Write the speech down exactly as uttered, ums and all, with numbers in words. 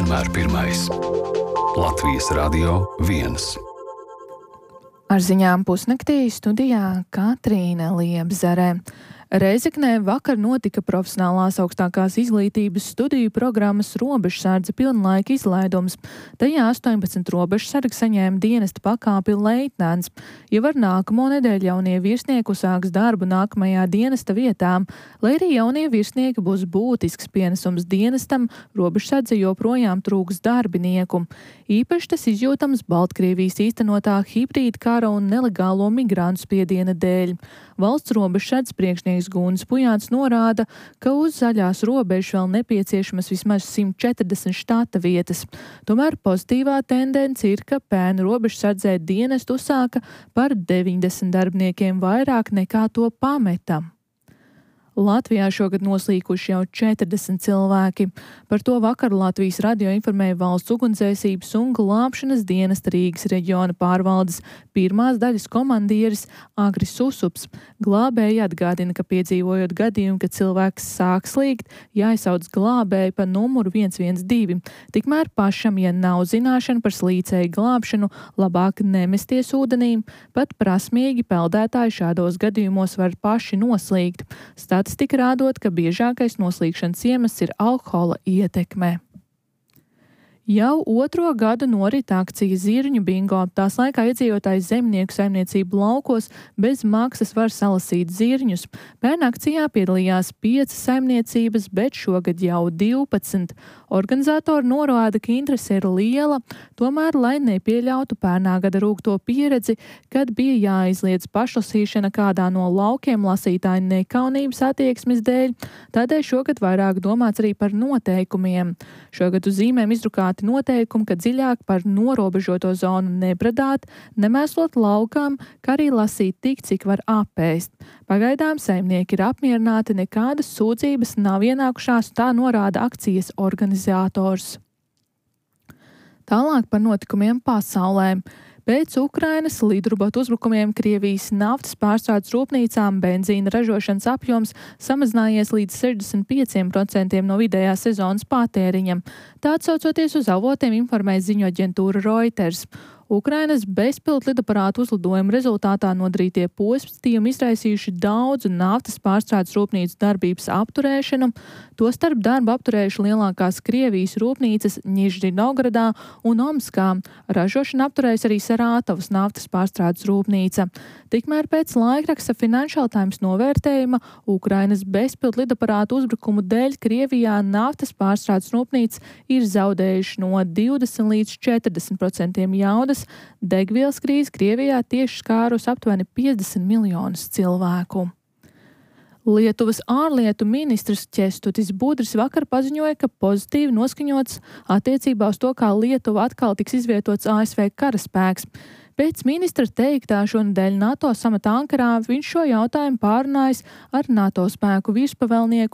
vienmēr pirmais. Latvijas Radio viens. Ar ziņām pusnaktī studijā Katrīna Liepzere. Reizeknē vakar notika profesionālās augstākās izglītības studiju programmas robežsardze pilnlaika izlaidums. Tajā astoņpadsmit robežsargi saņēma dienesta pakāpi leitnants. Jau ar nākamo nedēļu jaunie virsnieki uzsāks darbu nākamajā dienesta vietā. Lai arī jaunie virsnieki būs būtisks pienesums dienestam, robežsardze joprojām trūks darbinieku. Īpaši tas izjūtams Baltkrievijas īstenotā hibrīda kara un nelegālo migrantu spiediena dēļ. Valsts robežsardzes priekšnieks Gunis Pujāns norāda, ka uz zaļās robežas vēl nepieciešamas vismaz simt četrdesmit štata vietas. Tomēr pozitīvā tendence ir, ka pērn robežsardzē dienestu uzsāka par deviņdesmit darbiniekiem vairāk nekā to pameta. Latvijā šogad noslīkuši jau četrdesmit cilvēki. Par to vakar Latvijas radio informēja Valsts ugunsdzēsības un glābšanas dienesta Rīgas reģiona pārvaldes pirmās daļas komandieris Agris Susups. Glābēji atgādina, ka piedzīvojot gadījumu, kad cilvēks sāk slīgt, jāizsauc glābēji pa numuru viens viens divi. Tikmēr pašam, ja nav zināšana par slīcēju glābšanu, labāk nemesties ūdenī. Pat prasmīgi peldētāji šādos gadījumos var paši noslīgt. Statistika rādot, ka biežākais noslīgšanas iemesls ir alkohola ietekme. Jau otro gadu norit akcija Zirņu bingo. Tās laikā iedzīvotāji zemnieku saimniecību laukos bez maksas var salasīt zirņus. Pērn akcijā piedalījās piecas saimniecības, bet šogad jau divpadsmit. Organizatori norāda, ka interese ir liela, tomēr, lai nepieļautu pērnā gada rūgto pieredzi, kad bija jāizliedz pašlasīšana kādā no laukiem lasītāju nekaunības attieksmes dēļ, tādēļ šogad vairāk domāts arī par noteikumiem. Šogad uz zīmēm izdrukāti noteikumi, ka dziļāk par norobežoto zonu nebradāt, nemēslot laukām, kā arī lasīt tik, cik var apēst. Pagaidām saimnieki ir apmierināti, nekādas sūdzības nav ienākušās, tā norāda akcijas organizators. Tālāk par notikumiem pasaulē. Pēc Ukrainas lidrobotu uzbrukumiem Krievijas naftas pārstrādes rūpnīcām benzīna ražošanas apjoms samazinājies līdz sešdesmit pieciem procentiem no vidējā sezonas patēriņa. Tā atsaucoties uz avotiem informēja ziņu aģentūra Reuters. Ukrainas bezpilota lidaparātu uzlidojuma rezultātā nodarītie postījumi izraisījuši daudzu naftas pārstrādes rūpnīcu darbības apturēšanu, tostarp darbu apturējuši lielākās Krievijas rūpnīcas Nižņinogradā un Omskā. Ražošana apturējusi arī Sarātovas naftas pārstrādes rūpnīca. Tikmēr pēc laikraksta Financial Times novērtējuma Ukrainas bezpilota lidaparātu uzbrukumu dēļ Krievijā naftas pārstrādes rūpnīca ir zaudējuši no divdesmit līdz četrdesmit procentiem jaudas. Degvielas krīze Krievijā tieši skārus aptuveni piecdesmit miljonus cilvēku. Lietuvas ārlietu ministrs Ķestutis Budris vakar paziņoja, ka pozitīvi noskaņots attiecībā uz to, kā Lietuva atkal tiks izvietots A S V karaspēks. Pēc ministra teiktā šonedēļ NATO samata Ankarā viņš šo jautājumu pārunājis ar NATO spēku virspavēlnieku